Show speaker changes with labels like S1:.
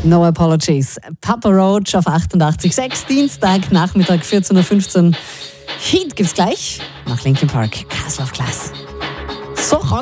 S1: No Apologies. Papa Roach auf 88,6, Dienstag, Nachmittag 14.15 Uhr. Heat gibt's gleich nach Linkin Park, Castle of Glass. So